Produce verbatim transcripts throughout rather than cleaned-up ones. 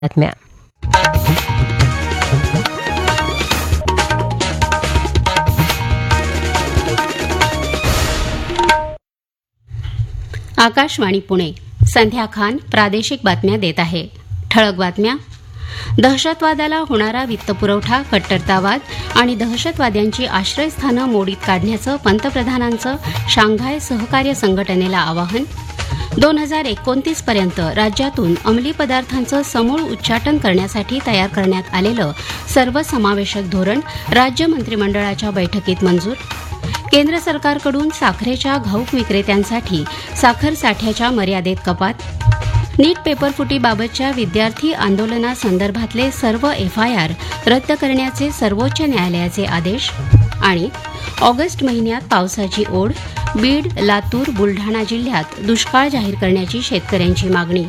बातम्या. आकाशवाणी पुणे. संध्या खान प्रादेशिक बातम्या देत आहे. ठळक बातम्या. दहशतवादाला होणारा वित्तपुरवठा, कट्टरतावाद आणि दहशतवाद्यांची आश्रयस्थानं मोडीत काढण्याचं पंतप्रधानांचं शांघाय सहकार्य संघटनेला आवाहन. दोन हजार एकोणतीस पर्यंत राज्यातून अंमली पदार्थांचं समूळ उच्चाटन करण्यासाठी तयार करण्यात आलेलं सर्वसमावेशक धोरण राज्य मंत्रिमंडळाच्या बैठकीत मंजूर. केंद्र सरकारकडून साखरेच्या घाऊक विक्रेत्यांसाठी साखर साठ्याच्या मर्यादेत कपात. नीट पेपरफुटीबाबतच्या विद्यार्थी आंदोलनासंदर्भातले सर्व एफआयआर रद्द करण्याचे सर्वोच्च न्यायालयाचे आदेश. आणि ऑगस्ट महिन्यात पावसाची ओढ, बीड, लातूर, बुलढाणा जिल्ह्यात दुष्काळ जाहीर करण्याची शेतकऱ्यांची मागणी.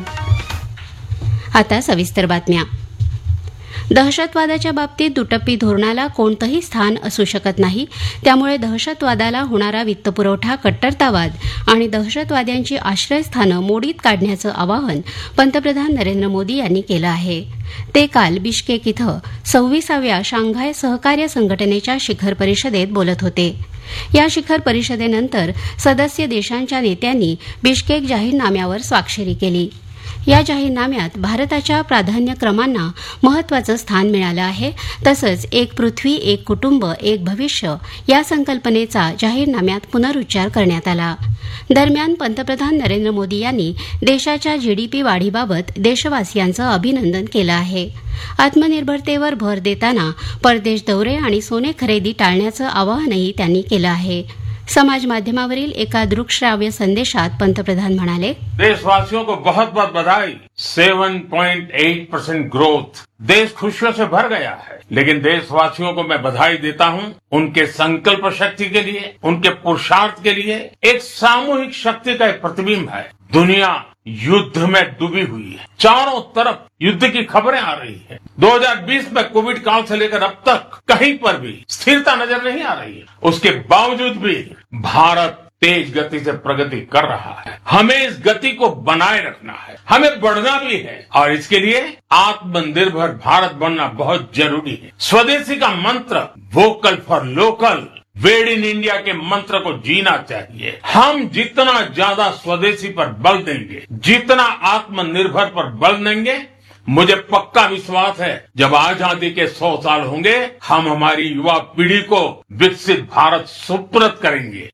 आता सविस्तर बातम्या. दहशतवादाच्या बाबतीत दुटप्पी धोरणाला कोणतंही स्थान असू शकत नाही. त्यामुळे दहशतवादाला होणारा वित्तपुरवठा, कट्टरतावाद आणि दहशतवाद्यांची आश्रयस्थानं मोडीत काढण्याचं आवाहन पंतप्रधान नरेंद्र मोदी यांनी केलं आहे. ते काल बिश्केक इथं सव्वीसाव्या शांघाय सहकार्य संघटनेच्या शिखर परिषदेत बोलत होते. या शिखर परिषदेनंतर सदस्य देशांच्या नेत्यांनी बिश्केक जाहीरनाम्यावर स्वाक्षरी केली. या जाहीरनाम्यात भारताच्या प्राधान्यक्रमांना महत्वाचं स्थान मिळालं आहे. तसंच एक पृथ्वी, एक कुटुंब, एक भविष्य या संकल्पनेचा जाहीरनाम्यात पुनरुच्चार करण्यात आला. दरम्यान पंतप्रधान नरेंद्र मोदी यांनी देशाच्या जीडीपी वाढीबाबत देशवासियांचं अभिनंदन केलं आहे. आत्मनिर्भरतेवर भर देताना परदेश दौरे आणि सोने खरेदी टाळण्याचं आवाहनही त्यांनी केलं आहे. समाज माध्यमावरील एका दृकश्राव्य संदेशात पंतप्रधान म्हणाले, देशवासियों को बहुत बहुत बधाई. सात पॉइंट आठ परसेंट ग्रोथ. देश खुशियों से भर गया है. लेकिन देशवासियों को मैं बधाई देता हूं उनके संकल्प शक्ति के लिए, उनके पुरुषार्थ के लिए. एक सामूहिक शक्ति का एक प्रतिबिंब है. दुनिया युद्ध में डूबी हुई है. चारों तरफ युद्ध की खबरें आ रही है. दो हज़ार बीस में कोविड काल से लेकर अब तक कहीं पर भी स्थिरता नजर नहीं आ रही है. उसके बावजूद भी भारत तेज गति से प्रगति कर रहा है. हमें इस गति को बनाए रखना है. हमें बढ़ना भी है और इसके लिए आत्मनिर्भर भारत बनना बहुत जरूरी है. स्वदेशी का मंत्र, vocal for local, made in India के मंत्र को जीना चाहिए. हम जितना ज्यादा स्वदेशी पर बल देंगे, जितना आत्मनिर्भर पर बल देंगे, मुझे पक्का विश्वास है जब आजादी के सौ साल होंगे हम हमारी युवा पीढ़ी को विकसित भारत सुपुर्द करेंगे.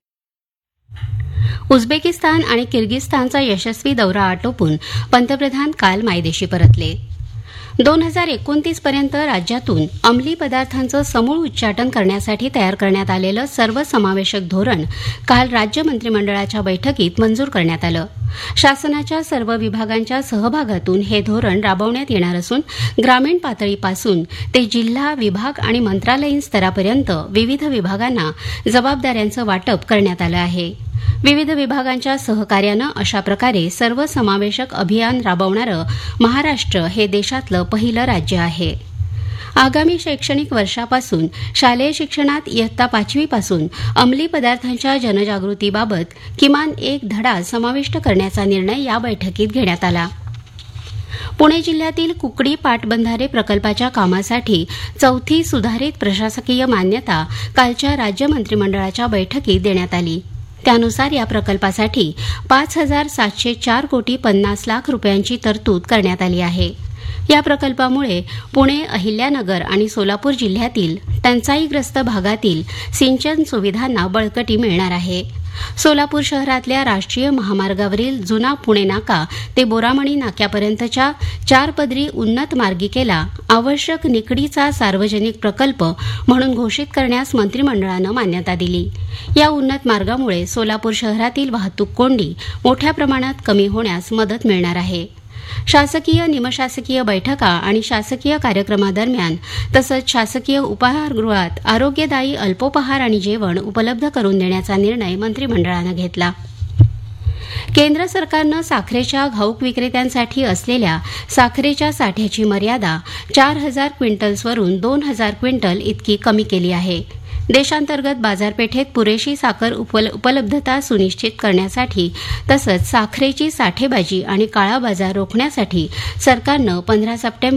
उझबेकिस्तान आणि किर्गिस्तानचा यशस्वी दौरा आटोपून पंतप्रधान काल मायदेशी परतले. दोन हजार एकोणतीस पर्यंत राज्यातून अंमली पदार्थांचं समूळ उच्चाटन करण्यासाठी तयार करण्यात आलेलं सर्वसमावेशक धोरण काल राज्य मंत्रिमंडळाच्या बैठकीत मंजूर करण्यात आलं. शासनाच्या सर्व विभागांच्या सहभागातून हे धोरण राबवण्यात येणार असून ग्रामीण पातळीपासून ते जिल्हा, विभाग आणि मंत्रालयीन स्तरापर्यंत विविध विभागांना जबाबदाऱ्यांचं वाटप करण्यात आलं आहे. विविध विभागांच्या सहकार्यानं अशा प्रकारे सर्वसमावेशक अभियान राबवणारं महाराष्ट्र हे देशातलं पहिलं राज्य आहे. आगामी शैक्षणिक वर्षापासून शालेय शिक्षणात इयत्ता पाचवीपासून अंमली पदार्थांच्या जनजागृतीबाबत किमान एक धडा समाविष्ट करण्याचा निर्णय या बैठकीत घेण्यात आला. पुणे जिल्ह्यातील कुकडी पाटबंधारे प्रकल्पाच्या कामासाठी चौथी सुधारित प्रशासकीय मान्यता कालच्या राज्य मंत्रिमंडळाच्या बैठकीत देण्यात आली. त्यानुसार या प्रकल्पासाठी पाच हजार सातशे चार कोटी पन्नास लाख रुपयांची तरतूद करण्यात आली आहे. या प्रकल्पामुळे पुणे, अहिल्यानगर आणि सोलापूर जिल्ह्यातील टंचाईग्रस्त भागातील सिंचन सुविधांना बळकटी मिळणार आहे. सोलापूर शहरातल्या राष्ट्रीय महामार्गावरील जुना पुणे नाका ते बोरामणी नाक्यापर्यंतच्या चारपदरी उन्नत मार्गिकेला आवश्यक निकडीचा सार्वजनिक प्रकल्प म्हणून घोषित करण्यास मंत्रिमंडळानं मान्यता दिली. या उन्नत मार्गामुळे सोलापूर शहरातील वाहतूक कोंडी मोठ्या प्रमाणात कमी होण्यास मदत मिळणार आहे. शासकीय, निमशासकीय बैठका आणि शासकीय कार्यक्रमादरम्यान तसंच शासकीय उपाहारगृहात आरोग्यदायी अल्पोपहार आणि जेवण उपलब्ध करून देण्याचा निर्णय मंत्रिमंडळानं घेतला. केंद्र सरकारनं साखरेच्या घाऊक विक्रेत्यांसाठी असलेल्या साखरेच्या साठ्याची मर्यादा चार हजार क्विंटल्सवरून दोन हजार क्विंटल इतकी कमी केली आहे. देशांतर्गत बाजारपेठेत पुरेशी साखर उपलब्धता सुनिश्चित करण्यासाठी तसंच साखरेची साठेबाजी आणि काळा बाजार रोखण्यासाठी सरकारनं पंधरा सप्टेंबर